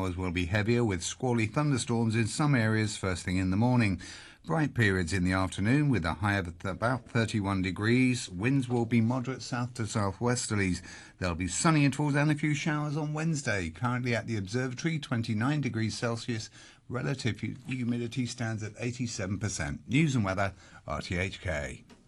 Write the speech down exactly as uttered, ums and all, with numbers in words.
showers will be heavier with squally thunderstorms in some areas first thing in the morning. Bright periods in the afternoon with a high of about thirty-one degrees. Winds will be moderate south to southwesterlies. There'll be sunny intervals and a few showers on Wednesday. Currently at the observatory, twenty-nine degrees Celsius. Relative humidity stands at eighty-seven percent. News and weather, R T H K.